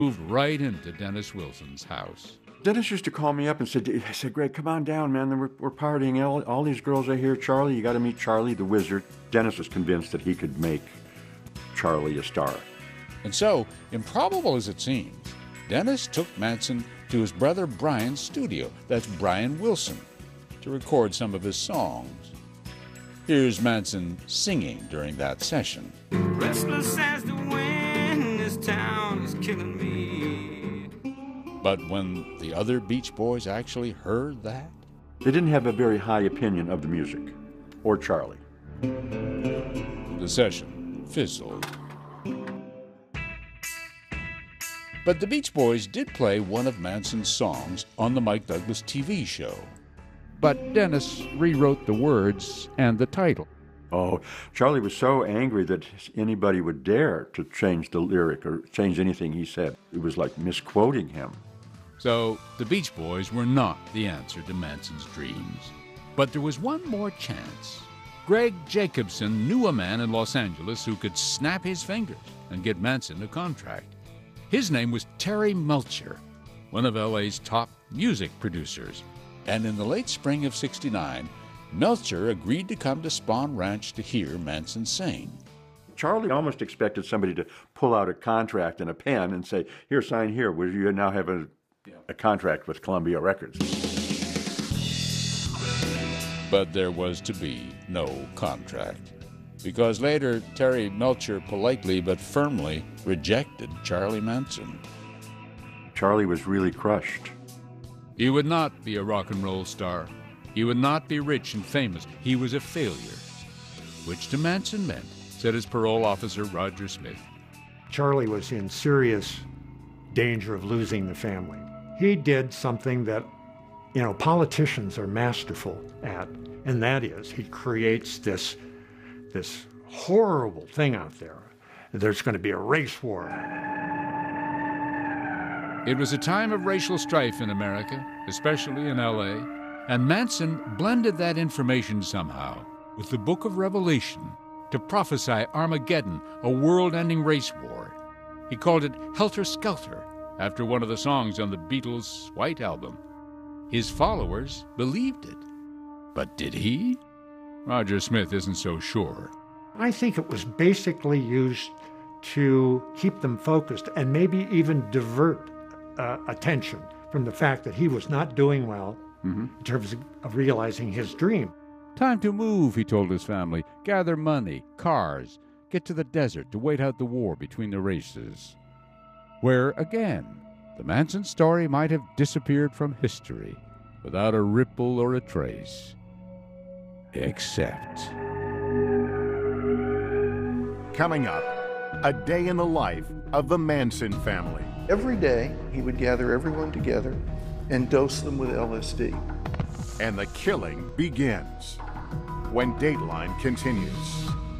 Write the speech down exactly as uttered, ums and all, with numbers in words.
moved right into Dennis Wilson's house. Dennis used to call me up and said, I said, Greg, come on down, man. We're, we're partying. All, all these girls are here. Charlie, you got to meet Charlie the Wizard. Dennis was convinced that he could make Charlie a star. And so, improbable as it seems, Dennis took Manson to his brother Brian's studio, that's Brian Wilson, to record some of his songs. Here's Manson singing during that session. Restless as the wind, this town is killing me. But when the other Beach Boys actually heard that, they didn't have a very high opinion of the music, or Charlie. The session fizzled. But the Beach Boys did play one of Manson's songs on the Mike Douglas T V show. But Dennis rewrote the words and the title. Oh, Charlie was so angry that anybody would dare to change the lyric or change anything he said. It was like misquoting him. So the Beach Boys were not the answer to Manson's dreams. But there was one more chance. Greg Jacobson knew a man in Los Angeles who could snap his fingers and get Manson a contract. His name was Terry Melcher, one of L A's top music producers. And in the late spring of sixty-nine, Melcher agreed to come to Spahn Ranch to hear Manson sing. Charlie almost expected somebody to pull out a contract and a pen and say, here, sign here, where you now have a, a contract with Columbia Records. But there was to be no contract, because later Terry Melcher politely but firmly rejected Charlie Manson. Charlie was really crushed. He would not be a rock and roll star. He would not be rich and famous. He was a failure, which to Manson meant, said his parole officer Roger Smith, Charlie was in serious danger of losing the family. He did something that, you know, politicians are masterful at, and that is he creates this, this horrible thing out there. There's going to be a race war. It was a time of racial strife in America, especially in L A, and Manson blended that information somehow with the Book of Revelation to prophesy Armageddon, a world-ending race war. He called it Helter Skelter, after one of the songs on the Beatles' White Album. His followers believed it. But did he? Roger Smith isn't so sure. I think it was basically used to keep them focused and maybe even divert uh, attention from the fact that he was not doing well mm-hmm. in terms of, of realizing his dream. Time to move, he told his family. Gather money, cars, get to the desert to wait out the war between the races. Where, again, the Manson story might have disappeared from history without a ripple or a trace. Except... Coming up, a day in the life of the Manson family. Every day, he would gather everyone together and dose them with L S D. And the killing begins when Dateline continues.